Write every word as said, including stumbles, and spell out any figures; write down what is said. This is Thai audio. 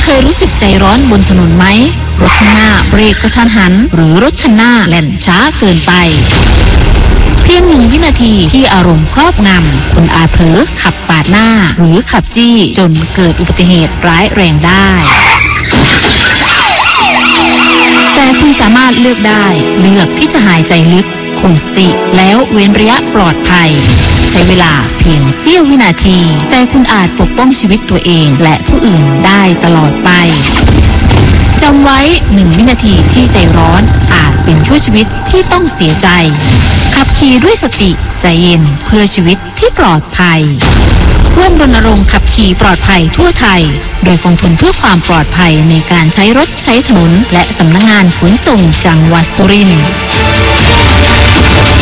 ยรู้สึกใจร้อนบนถนนไหมรถข้างหน้าเบรกกระทันหันหรือรถคันหน้าแล่นช้าเกินไปเพียงหนึ่งวินาทีที่อารมณ์ครอบงำคุณอาจเผลอขับปาดหน้าหรือขับจี้จนเกิดอุบัติเหตุร้ายแรงได้แต่คุณสามารถเลือกได้เลือกที่จะหายใจลึกข่มสติแล้วเว้นระยะปลอดภัยใช้เวลาเพียงเสี้ยววินาทีแต่คุณอาจปกป้องชีวิตตัวเองและผู้อื่นได้ตลอดไปจำไว้หนึ่งวินาทีที่ใจร้อนอาจเป็นชั่วชีวิตที่ต้องเสียใจขับขี่ด้วยสติใจเย็นเพื่อชีวิตที่ปลอดภัยร่วมรณรงค์ขับขี่ปลอดภัยทั่วไทยโดยกองทุนเพื่อความปลอดภัยในการใช้รถใช้ถนนและสำนักงานขนส่งจังหวัดสุรินทร์